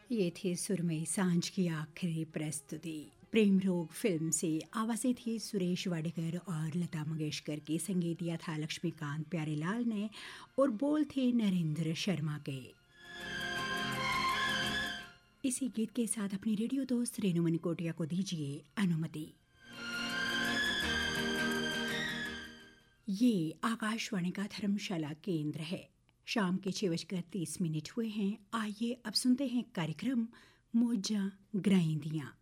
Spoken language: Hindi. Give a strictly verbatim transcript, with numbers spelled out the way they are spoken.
ये थी सुरमई सांझ की आखिरी प्रस्तुति। प्रेम रोग फिल्म से आवाज़ें थी सुरेश वाडेकर और लता मंगेशकर की, संगीत दिया था लक्ष्मीकांत प्यारेलाल ने और बोल थे नरेंद्र शर्मा के। इसी गीत के साथ अपनी रेडियो दोस्त रेणु मणिकोटिया को दीजिए अनुमति। ये आकाशवाणी का धर्मशाला केंद्र है। शाम के छः बजकर तीस मिनट हुए हैं। आइए अब सुनते हैं कार्यक्रम मौजा ग्राइंदियाँ।